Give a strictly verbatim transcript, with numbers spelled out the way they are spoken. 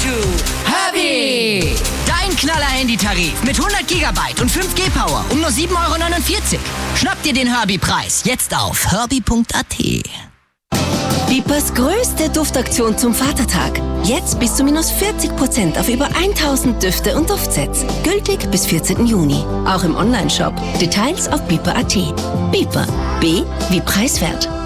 zu Herbie. Dein Knaller-Handytarif mit hundert Gigabyte und fünf G Power um nur sieben Euro neunundvierzig. Schnapp dir den Herbie-Preis jetzt auf herbie punkt a t. Bipers größte Duftaktion zum Vatertag. Jetzt bis zu minus vierzig Prozent auf über tausend Düfte und Duftsets. Gültig bis vierzehnten Juni. Auch im Onlineshop. Details auf biper punkt a t. Biper. B wie preiswert.